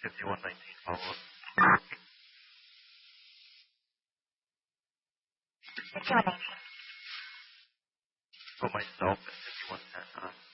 5119 follow-up. 5119. Put myself at 5110 on.